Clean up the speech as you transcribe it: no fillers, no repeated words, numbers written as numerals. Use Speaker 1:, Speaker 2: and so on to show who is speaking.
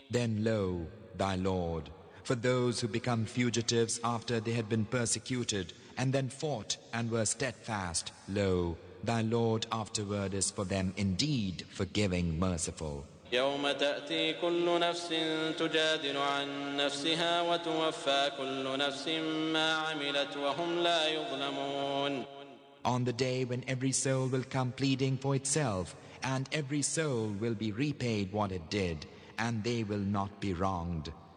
Speaker 1: Then lo, thy Lord, for those who become fugitives after they had been persecuted and then fought and were steadfast, lo, thy Lord afterward is for them indeed forgiving, merciful.
Speaker 2: يوم تأتي كل نفس تجادل عن نفسها وتوفى كل نفس ما عملت وهم لا يظلمون.
Speaker 1: On the day when every soul will come pleading for itself, and every soul will be repaid what it did, and they will not be wronged.